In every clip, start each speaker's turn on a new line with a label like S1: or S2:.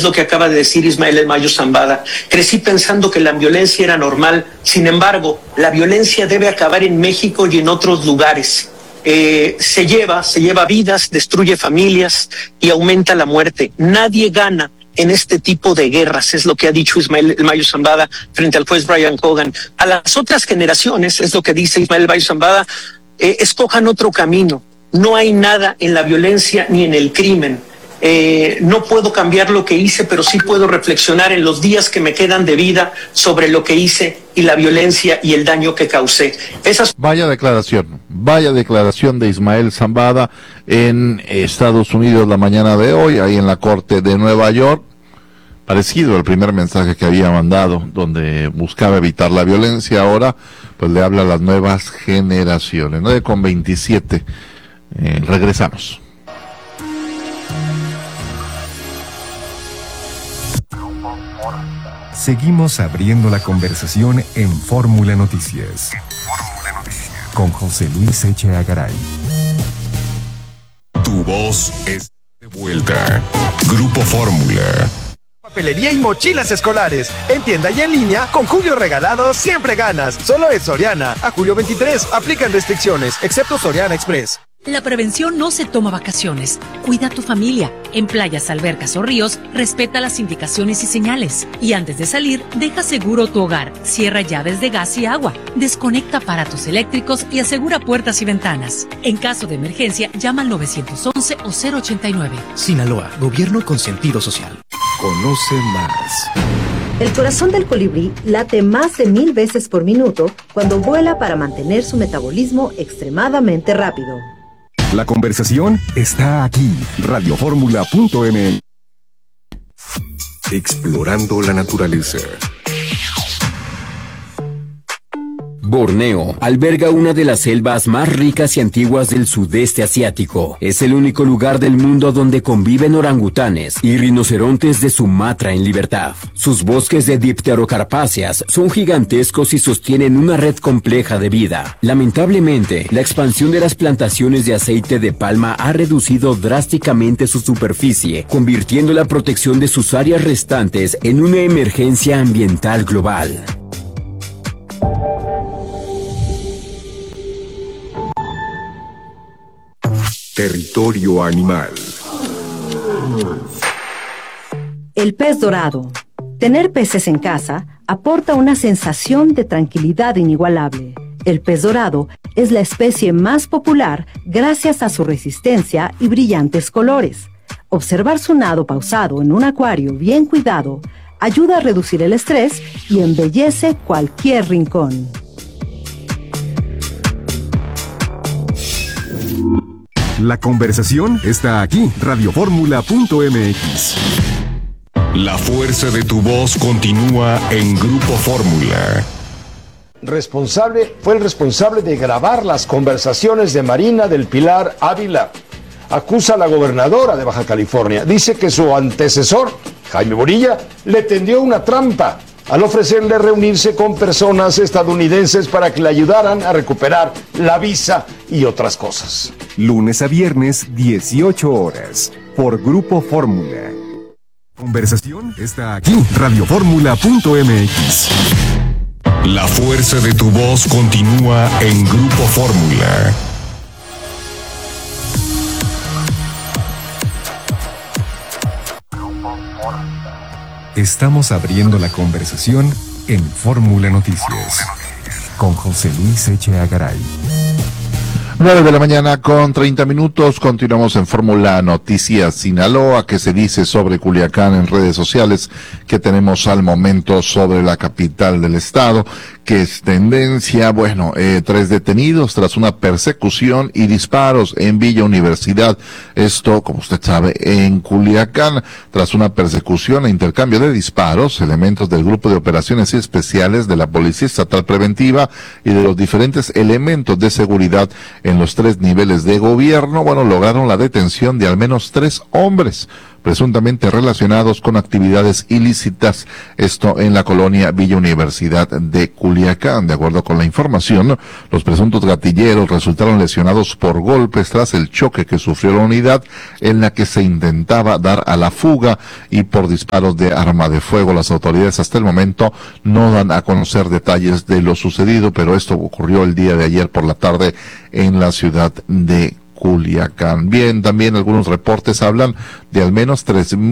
S1: es lo que acaba de decir Ismael El Mayo Zambada. Crecí pensando que la violencia era normal. Sin embargo, la violencia debe acabar en México y en otros lugares. Se lleva vidas, destruye familias y aumenta la muerte. Nadie gana en este tipo de guerras, es lo que ha dicho Ismael El Mayo Zambada frente al juez Brian Hogan. A las otras generaciones, es lo que dice Ismael El Mayo Zambada, escojan otro camino. No hay nada en la violencia ni en el crimen. No puedo cambiar lo que hice, pero sí puedo reflexionar en los días que me quedan de vida sobre lo que hice y la violencia y el daño que causé.
S2: Vaya declaración de Ismael Zambada en Estados Unidos la mañana de hoy, ahí en la Corte de Nueva York. Parecido al primer mensaje que había mandado, donde buscaba evitar la violencia. Ahora, pues le habla a las nuevas generaciones. 9:27. Regresamos.
S3: Seguimos abriendo la conversación en Fórmula Noticias. Con José Luis Echeagaray.
S4: Tu voz es de vuelta. Grupo Fórmula.
S5: Papelería y mochilas escolares. En tienda y en línea, con Julio Regalado siempre ganas. Solo es Soriana. A julio 23, aplican restricciones, excepto Soriana Express.
S6: La prevención no se toma vacaciones. Cuida a tu familia. En playas, albercas o ríos, respeta las indicaciones y señales. Y antes de salir, deja seguro tu hogar. Cierra llaves de gas y agua. Desconecta aparatos eléctricos y asegura puertas y ventanas. En caso de emergencia, llama al 911 o 089.
S7: Sinaloa, gobierno con sentido social.
S3: Conoce más.
S8: El corazón del colibrí late más de 1000 veces por minuto cuando vuela para mantener su metabolismo extremadamente rápido.
S3: La conversación está aquí. Radioformula.mx. Explorando la naturaleza.
S9: Borneo alberga una de las selvas más ricas y antiguas del sudeste asiático. Es el único lugar del mundo donde conviven orangutanes y rinocerontes de Sumatra en libertad. Sus bosques de dipterocarpáceas son gigantescos y sostienen una red compleja de vida. Lamentablemente, la expansión de las plantaciones de aceite de palma ha reducido drásticamente su superficie, convirtiendo la protección de sus áreas restantes en una emergencia ambiental global.
S3: Territorio animal.
S8: El pez dorado. Tener peces en casa aporta una sensación de tranquilidad inigualable. El pez dorado es la especie más popular gracias a su resistencia y brillantes colores. Observar su nado pausado en un acuario bien cuidado ayuda a reducir el estrés y embellece cualquier rincón.
S3: La conversación está aquí. Radioformula.mx.
S4: La fuerza de tu voz continúa en Grupo Fórmula.
S10: Fue el responsable de grabar las conversaciones de Marina del Pilar Ávila. Acusa a la gobernadora de Baja California. Dice que su antecesor, Jaime Bonilla, le tendió una trampa al ofrecerle reunirse con personas estadounidenses para que le ayudaran a recuperar la visa y otras cosas.
S3: Lunes a viernes, 18 horas, por Grupo Fórmula. Conversación está aquí. Radioformula.mx.
S4: La fuerza de tu voz continúa en Grupo Fórmula.
S3: Estamos abriendo la conversación en Fórmula Noticias con José Luis Echeagaray.
S2: 9:30 a.m. Continuamos en Fórmula Noticias Sinaloa. ¿Qué se dice sobre Culiacán en redes sociales? ¿Qué tenemos al momento sobre la capital del estado? ¿Qué es tendencia? Bueno, 3 detenidos tras una persecución y disparos en Villa Universidad. Esto, como usted sabe, en Culiacán. Tras una persecución e intercambio de disparos, elementos del Grupo de Operaciones Especiales de la Policía Estatal Preventiva y de los diferentes elementos de seguridad en los 3 niveles de gobierno, lograron la detención de al menos 3 hombres presuntamente relacionados con actividades ilícitas, esto en la colonia Villa Universidad de Culiacán. De acuerdo con la información, los presuntos gatilleros resultaron lesionados por golpes tras el choque que sufrió la unidad en la que se intentaba dar a la fuga y por disparos de arma de fuego. Las autoridades hasta el momento no dan a conocer detalles de lo sucedido, pero esto ocurrió el día de ayer por la tarde en la ciudad de Culiacán. Bien, también algunos reportes hablan de al menos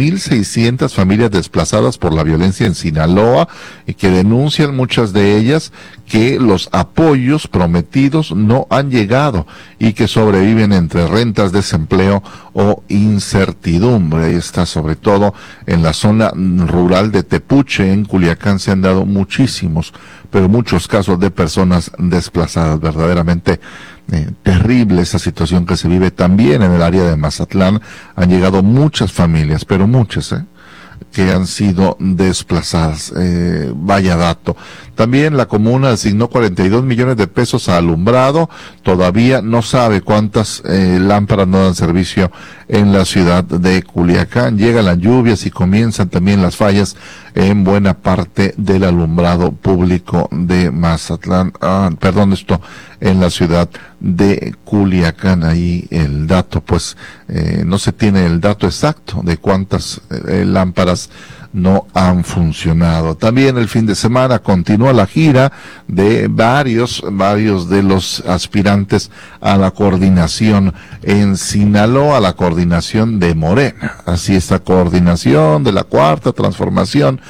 S2: 3,600 familias desplazadas por la violencia en Sinaloa y que denuncian muchas de ellas que los apoyos prometidos no han llegado y que sobreviven entre rentas, desempleo o incertidumbre. Ahí está, sobre todo en la zona rural de Tepuche, en Culiacán, se han dado muchísimos, pero muchos casos de personas desplazadas. Verdaderamente terrible esa situación que se vive también en el área de Mazatlán. Han llegado muchas familias, pero muchas, que han sido desplazadas. Vaya dato. También la comuna asignó 42 millones de pesos a alumbrado. Todavía no sabe cuántas lámparas no dan servicio en la ciudad de Culiacán. Llegan las lluvias y comienzan también las fallas en buena parte del alumbrado público de Mazatlán. Esto en la ciudad de Culiacán. Ahí el dato, pues, no se tiene el dato exacto de cuántas lámparas no han funcionado. También el fin de semana continúa la gira de varios de los aspirantes a la coordinación en Sinaloa, la coordinación de Morena. Así, esta coordinación de la Cuarta Transformación.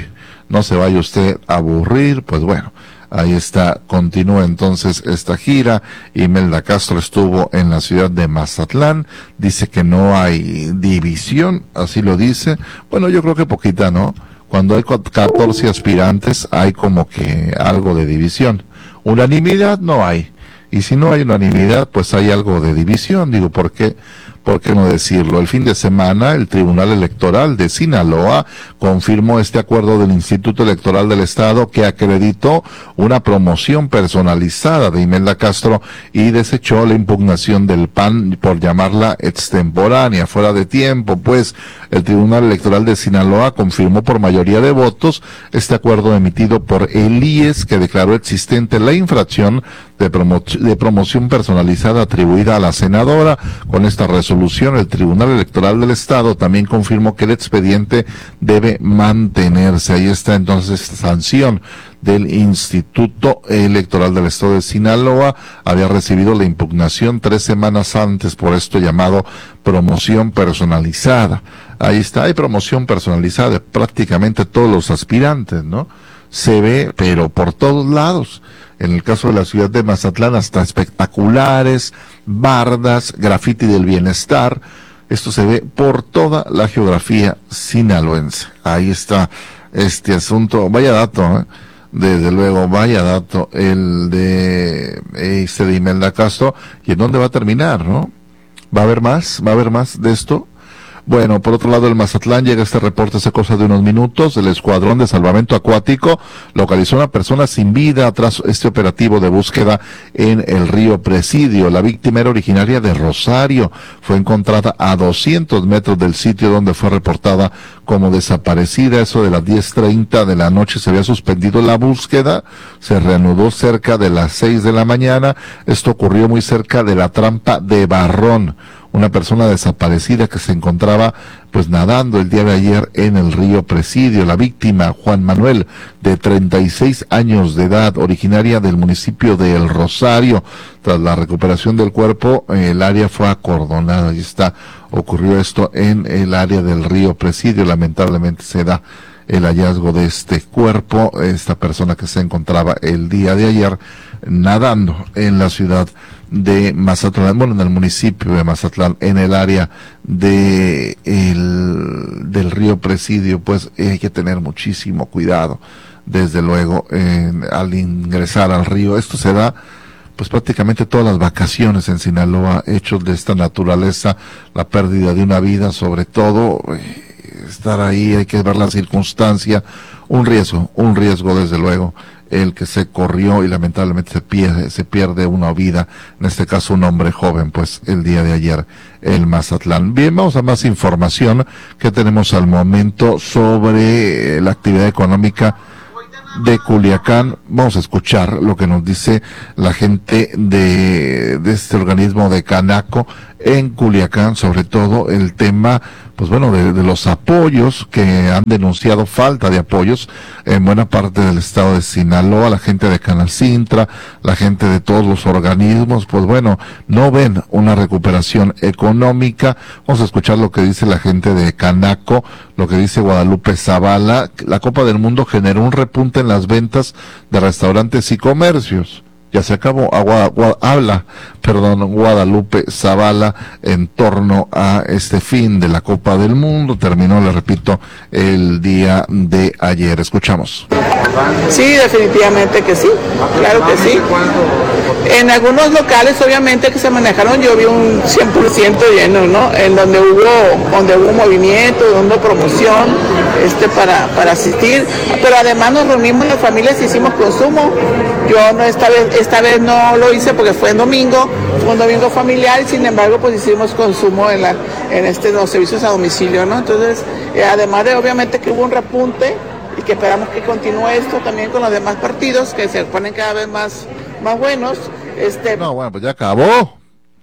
S2: No se vaya usted a aburrir, pues bueno. Ahí está, continúa entonces esta gira. Imelda Castro estuvo en la ciudad de Mazatlán, dice que no hay división, así lo dice. Bueno, yo creo que poquita, ¿no? Cuando hay 14 aspirantes hay como que algo de división. Unanimidad no hay. Y si no hay unanimidad, pues hay algo de división. Digo, ¿por qué no decirlo? El fin de semana, el Tribunal Electoral de Sinaloa confirmó este acuerdo del Instituto Electoral del Estado que acreditó una promoción personalizada de Imelda Castro y desechó la impugnación del PAN por llamarla extemporánea, fuera de tiempo. Pues el Tribunal Electoral de Sinaloa confirmó por mayoría de votos este acuerdo emitido por el IES, que declaró existente la infracción de promoción personalizada atribuida a la senadora. Con esta resolución, el Tribunal Electoral del Estado también confirmó que el expediente debe mantenerse. Ahí está entonces esta sanción del Instituto Electoral del Estado de Sinaloa. Había recibido la impugnación 3 semanas antes por esto llamado promoción personalizada. Ahí está, hay promoción personalizada de prácticamente todos los aspirantes, ¿no? Se ve, pero por todos lados. En el caso de la ciudad de Mazatlán, hasta espectaculares, bardas, grafiti del bienestar. Esto se ve por toda la geografía sinaloense. Ahí está este asunto. Vaya dato, desde luego, vaya dato el de Imelda Castro. ¿Y en dónde va a terminar, no? ¿Va a haber más de esto? Bueno, por otro lado, el Mazatlán, llega este reporte hace cosa de unos minutos. El Escuadrón de Salvamento Acuático localizó a una persona sin vida tras este operativo de búsqueda en el río Presidio. La víctima era originaria de Rosario. Fue encontrada a 200 metros del sitio donde fue reportada como desaparecida. Eso de las 10:30 de la noche se había suspendido la búsqueda. Se reanudó cerca de las 6 de la mañana. Esto ocurrió muy cerca de la trampa de Barrón. Una persona desaparecida que se encontraba pues nadando el día de ayer en el río Presidio. La víctima, Juan Manuel, de 36 años de edad, originaria del municipio de El Rosario. Tras la recuperación del cuerpo, el área fue acordonada. Ahí está, ocurrió esto en el área del río Presidio. Lamentablemente se da el hallazgo de este cuerpo, esta persona que se encontraba el día de ayer nadando en la ciudad de Mazatlán, bueno, en el municipio de Mazatlán, en el área del río Presidio. Pues hay que tener muchísimo cuidado, desde luego, al ingresar al río. Esto se da pues prácticamente todas las vacaciones en Sinaloa, hechos de esta naturaleza, la pérdida de una vida, sobre todo, estar ahí, hay que ver la circunstancia, un riesgo desde luego, el que se corrió y lamentablemente se pierde una vida, en este caso un hombre joven, pues el día de ayer en Mazatlán. Bien, vamos a más información que tenemos al momento sobre la actividad económica de Culiacán. Vamos a escuchar lo que nos dice la gente de este organismo de Canaco en Culiacán, sobre todo el tema, pues bueno, de los apoyos que han denunciado falta de apoyos en buena parte del estado de Sinaloa. La gente de Canacintra, la gente de todos los organismos, pues bueno, no ven una recuperación económica. Vamos a escuchar lo que dice la gente de Canaco, lo que dice Guadalupe Zavala. La Copa del Mundo generó un repunte en las ventas de restaurantes y comercios. Ya se acabó. Guadalupe Zavala en torno a este fin de la Copa del Mundo. Terminó, le repito, el día de ayer. Escuchamos.
S11: Sí, definitivamente que sí, claro que sí. En algunos locales, obviamente, que se manejaron, yo vi un 100% lleno, ¿no? En donde hubo movimiento, donde hubo promoción, para asistir. Pero además nos reunimos las familias y hicimos consumo. Yo no esta vez no lo hice porque fue un domingo familiar, y sin embargo, pues hicimos consumo en los servicios a domicilio, ¿no? Entonces, además de obviamente que hubo un repunte y que esperamos que continúe esto también con los demás partidos que se ponen cada vez más buenos.
S2: No, bueno, pues ya acabó.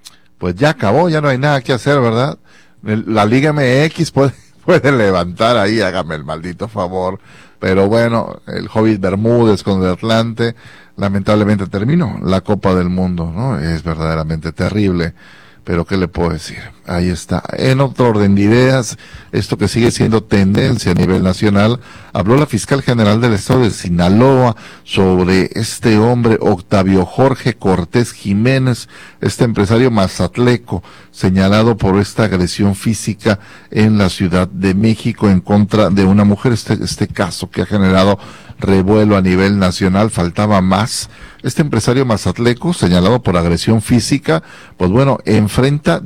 S2: Ya no hay nada que hacer, ¿verdad? La Liga MX puede levantar ahí, hágame el maldito favor. Pero bueno, el Hobbit Bermúdez con el Atlante, lamentablemente terminó la Copa del Mundo, ¿no? Es verdaderamente terrible. Pero ¿qué le puedo decir? Ahí está. En otro orden de ideas, esto que sigue siendo tendencia a nivel nacional, habló la fiscal general del estado de Sinaloa sobre este hombre, Octavio Jorge Cortés Jiménez, este empresario mazatleco, señalado por esta agresión física en la Ciudad de México en contra de una mujer. Este caso que ha generado revuelo a nivel nacional. Faltaba más. Este empresario mazatleco, señalado por agresión física, pues bueno, enfrenta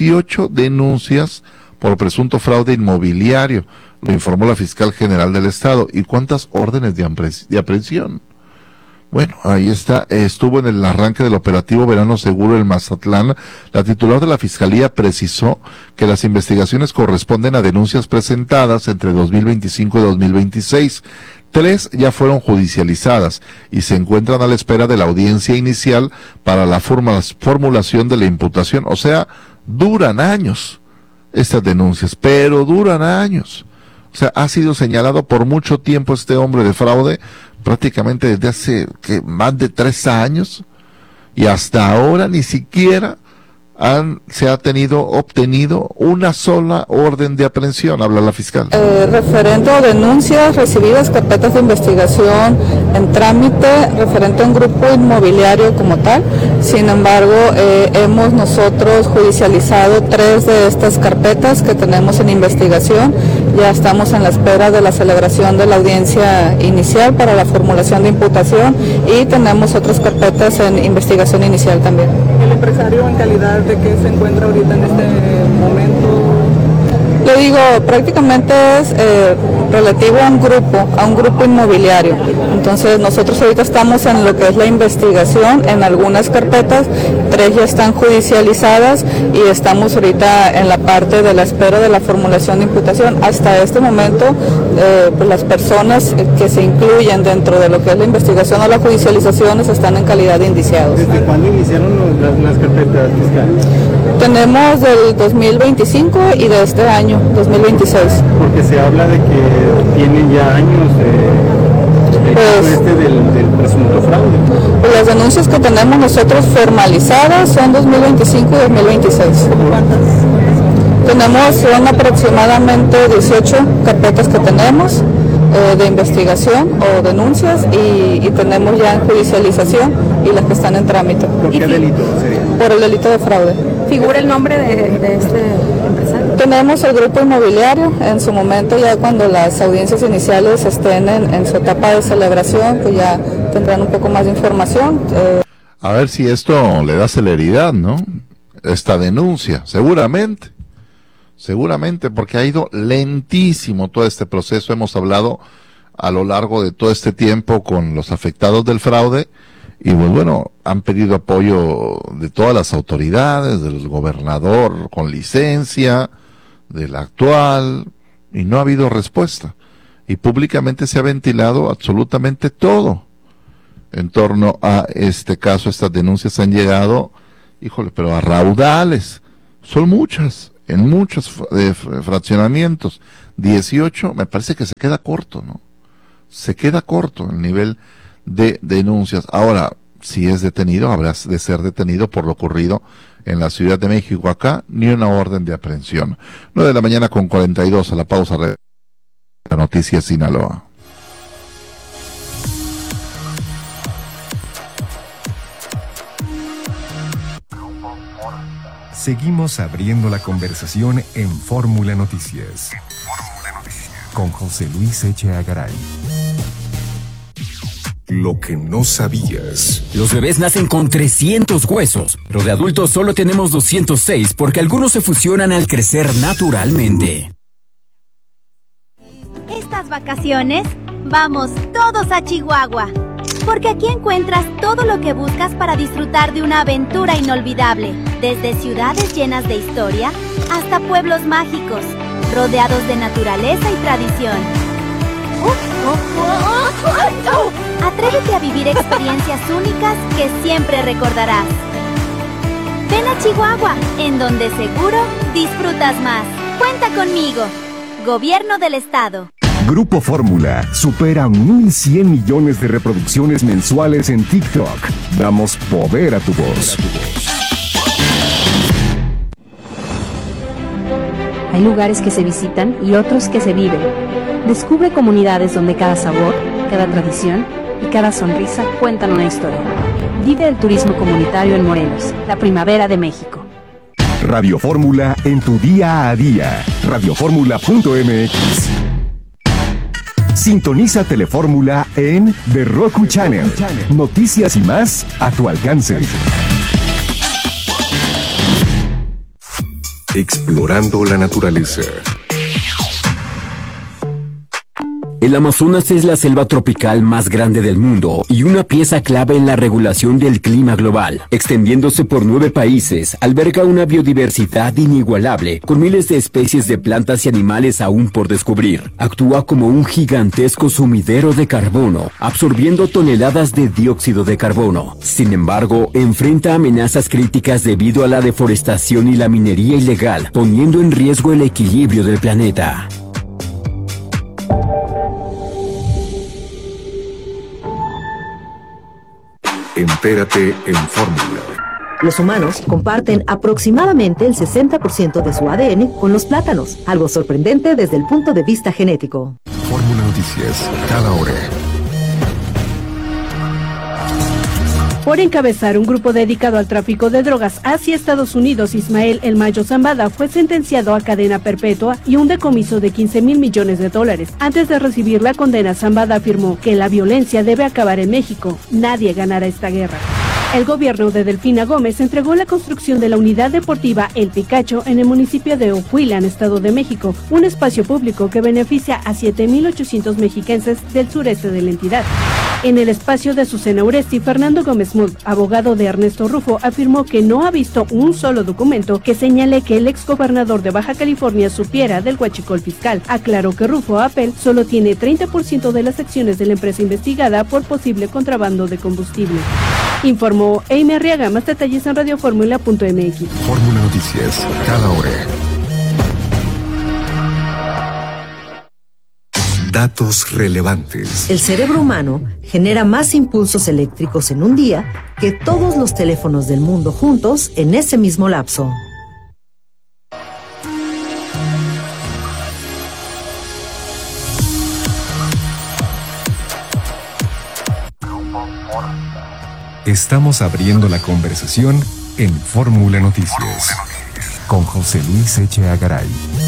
S2: 18 denuncias por presunto fraude inmobiliario, lo informó la fiscal general del estado. ¿Y cuántas órdenes de aprehensión? Bueno, ahí está, estuvo en el arranque del operativo Verano Seguro en Mazatlán. La titular de la Fiscalía precisó que las investigaciones corresponden a denuncias presentadas entre 2025 y 2026. 3 ya fueron judicializadas y se encuentran a la espera de la audiencia inicial para la formulación de la imputación. O sea, duran años estas denuncias, pero duran años. O sea, ha sido señalado por mucho tiempo este hombre de fraude, prácticamente desde hace más de 3 años, y hasta ahora ni siquiera se ha obtenido una sola orden de aprehensión, habla la fiscal.
S12: Referente a denuncias recibidas, carpetas de investigación en trámite, referente a un grupo inmobiliario como tal. Sin embargo, hemos nosotros judicializado 3 de estas carpetas que tenemos en investigación. Ya estamos en la espera de la celebración de la audiencia inicial para la formulación de imputación, y tenemos otras carpetas en investigación inicial también.
S13: ¿El empresario en calidad de qué se encuentra ahorita en este momento?
S12: Le digo, prácticamente es relativo a un grupo inmobiliario. Entonces nosotros ahorita estamos en lo que es la investigación en algunas carpetas, 3 ya están judicializadas y estamos ahorita en la parte de la espera de la formulación de imputación. Hasta este momento, pues las personas que se incluyen dentro de lo que es la investigación o las judicializaciones están en calidad de indiciados.
S13: ¿Desde cuándo iniciaron las carpetas fiscales?
S12: Tenemos del 2025 y de este año, 2026.
S13: Porque se habla de que tienen ya años del presunto fraude.
S12: Pues las denuncias que tenemos nosotros formalizadas son 2025 y 2026.
S13: ¿Cuántas?
S12: Son aproximadamente 18 carpetas que tenemos de investigación o denuncias, y tenemos ya en judicialización y las que están en trámite.
S13: ¿Por qué delito sería?
S12: Por el delito de fraude.
S14: ¿Figura el nombre de este empresario?
S12: Tenemos el grupo inmobiliario. En su momento, ya cuando las audiencias iniciales estén en su etapa de celebración, pues ya tendrán un poco más de información.
S2: A ver si esto le da celeridad, ¿no? Esta denuncia, seguramente, porque ha ido lentísimo todo este proceso. Hemos hablado a lo largo de todo este tiempo con los afectados del fraude y pues bueno, han pedido apoyo de todas las autoridades, del gobernador con licencia, del actual, y no ha habido respuesta. Y públicamente se ha ventilado absolutamente todo en torno a este caso. Estas denuncias han llegado, híjole, pero a raudales. Son muchas, en muchos fraccionamientos. 18, me parece que se queda corto, ¿no? Se queda corto el nivel de denuncias. Ahora, si es detenido, habrá de ser detenido por lo ocurrido en la Ciudad de México. Acá, ni una orden de aprehensión. 9:42 a.m, a la pausa. La noticia Sinaloa.
S3: Seguimos abriendo la conversación en Fórmula Noticias. Con José Luis Echeagaray. Garay. Lo que no sabías.
S9: Los bebés nacen con 300 huesos, pero de adultos solo tenemos 206 porque algunos se fusionan al crecer naturalmente.
S15: Estas vacaciones, vamos todos a Chihuahua, porque aquí encuentras todo lo que buscas para disfrutar de una aventura inolvidable, desde ciudades llenas de historia hasta pueblos mágicos, rodeados de naturaleza y tradición. Atrévete a vivir experiencias únicas que siempre recordarás. Ven a Chihuahua, en donde seguro disfrutas más. Cuenta conmigo. Gobierno del Estado.
S3: Grupo Fórmula supera 1,100 millones de reproducciones mensuales en TikTok. Damos poder a tu voz.
S14: Hay lugares que se visitan y otros que se viven. Descubre comunidades donde cada sabor, cada tradición y cada sonrisa cuentan una historia. Vive el turismo comunitario en Morelos, la primavera de México.
S3: Radio Fórmula en tu día a día. Radioformula.mx. Sintoniza Telefórmula en The Roku Channel. Noticias y más a tu alcance. Explorando la naturaleza.
S9: El Amazonas es la selva tropical más grande del mundo y una pieza clave en la regulación del clima global. Extendiéndose por 9 países, alberga una biodiversidad inigualable, con miles de especies de plantas y animales aún por descubrir. Actúa como un gigantesco sumidero de carbono, absorbiendo toneladas de dióxido de carbono. Sin embargo, enfrenta amenazas críticas debido a la deforestación y la minería ilegal, poniendo en riesgo el equilibrio del planeta.
S3: Entérate en Fórmula.
S8: Los humanos comparten aproximadamente el 60% de su ADN con los plátanos, algo sorprendente desde el punto de vista genético.
S3: Fórmula Noticias, cada hora.
S16: Por encabezar un grupo dedicado al tráfico de drogas hacia Estados Unidos, Ismael El Mayo Zambada fue sentenciado a cadena perpetua y un decomiso de $15,000 millones. Antes de recibir la condena, Zambada afirmó que la violencia debe acabar en México. Nadie ganará esta guerra. El gobierno de Delfina Gómez entregó la construcción de la unidad deportiva El Picacho en el municipio de Ojuilan, Estado de México, un espacio público que beneficia a 7,800 mexiquenses del sureste de la entidad. En el espacio de Susana Uresti, Fernando Gómez Mudd, abogado de Ernesto Rufo, afirmó que no ha visto un solo documento que señale que el exgobernador de Baja California supiera del huachicol fiscal. Aclaró que Rufo Apple solo tiene 30% de las acciones de la empresa investigada por posible contrabando de combustible. Informó Amy Arriaga. Más detalles en radioformula.mx.
S3: Fórmula Noticias, cada hora. Datos relevantes.
S8: El cerebro humano genera más impulsos eléctricos en un día que todos los teléfonos del mundo juntos en ese mismo lapso.
S3: Estamos abriendo la conversación en Fórmula Noticias con José Luis Echeagaray.